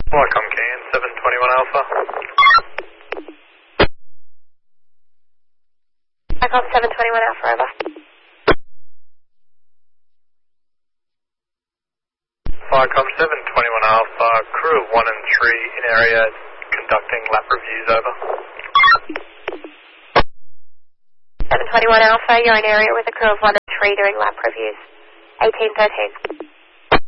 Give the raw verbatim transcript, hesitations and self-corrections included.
Welcome, Kane, seven twenty-one Alpha. Welcome, seven twenty-one Alpha, over. Welcome, seven twenty-one Alpha, crew of one and three in area conducting lap reviews, over. seven twenty-one Alpha, you're in area with a crew of one and three doing lap reviews. eighteen thirteen.